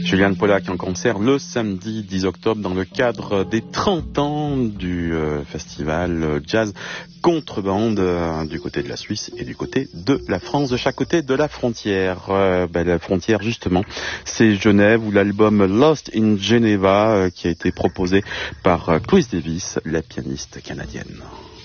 Julian Polak en concert le samedi 10 octobre dans le cadre des 30 ans du festival Jazz Contrebande du côté de la Suisse et du côté de la France, de chaque côté de la frontière. La frontière justement, c'est Genève où l'album Lost in Geneva qui a été proposé par Chris Davis, la pianiste canadienne.